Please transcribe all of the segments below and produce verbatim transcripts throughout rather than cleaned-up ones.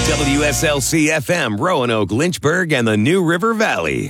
W S L C F M, Roanoke, Lynchburg, and the New River Valley.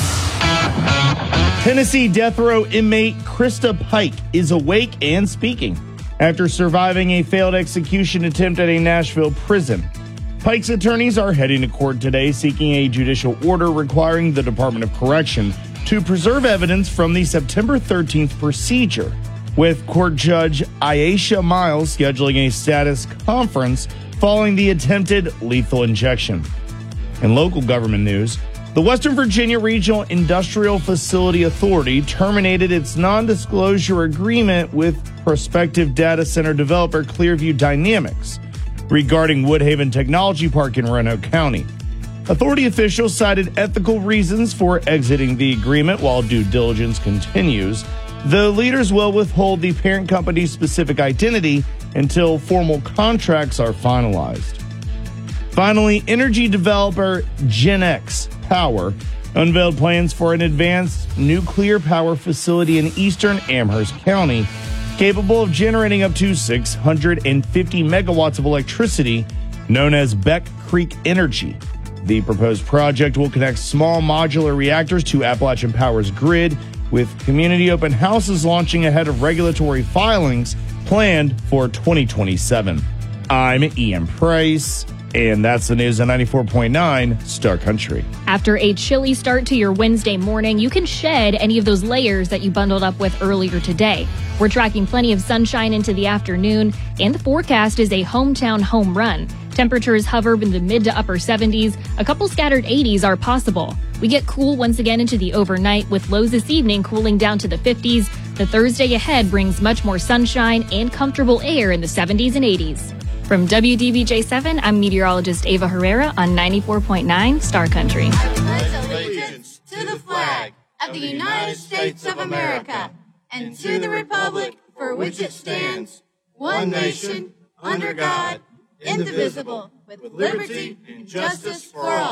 Tennessee death row inmate Krista Pike is awake and speaking after surviving a failed execution attempt at a Nashville prison. Pike's attorneys are heading to court today seeking a judicial order requiring the Department of Correction to preserve evidence from the September thirteenth procedure, with court judge Aisha Miles scheduling a status conference following the attempted lethal injection. In local government news, the Western Virginia Regional Industrial Facility Authority terminated its non-disclosure agreement with prospective data center developer Clearview Dynamics regarding Woodhaven Technology Park in Roanoke County. Authority officials cited ethical reasons for exiting the agreement while due diligence continues. The leaders will withhold the parent company's specific identity until formal contracts are finalized. Finally, energy developer GenX Power unveiled plans for an advanced nuclear power facility in eastern Amherst County, capable of generating up to six hundred fifty megawatts of electricity, known as Beck Creek Energy. The proposed project will connect small modular reactors to Appalachian Power's grid, with community open houses launching ahead of regulatory filings planned for twenty twenty-seven. I'm Ian Price, and that's the news on ninety-four point nine Star Country. After a chilly start to your Wednesday morning, you can shed any of those layers that you bundled up with earlier today. We're tracking plenty of sunshine into the afternoon, and the forecast is a hometown home run. Temperatures hover in the mid to upper seventies. A couple scattered eighties are possible. We get cool once again into the overnight, with lows this evening cooling down to the fifties. The Thursday ahead brings much more sunshine and comfortable air in the seventies and eighties. From W D B J seven, I'm meteorologist Ava Herrera on ninety-four point nine Star Country. I pledge allegiance to the flag of the United States of America and to the republic for which it stands, one nation, under God, indivisible, with liberty and justice for all.